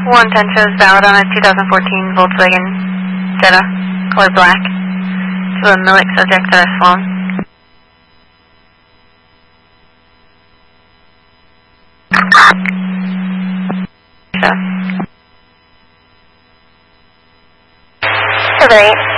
110 shows valid on a 2014 Volkswagen Jetta, color black. To a Milik subject that are flown. Show. 7-8.